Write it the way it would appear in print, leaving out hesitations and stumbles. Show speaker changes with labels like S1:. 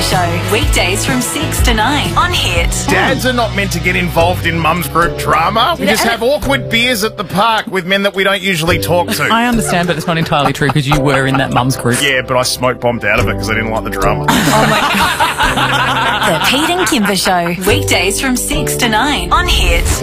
S1: Show, weekdays from 6 to 9 on Hit.
S2: Dads are not meant to get involved in mum's group drama. We just have awkward beers at the park with men that we don't usually talk to.
S3: I understand, but it's not entirely true because you were in that mum's group.
S2: Yeah, but I smoke bombed out of it because I didn't like the drama.
S1: The Pete and Kimber Show, weekdays from 6 to 9 on Hit.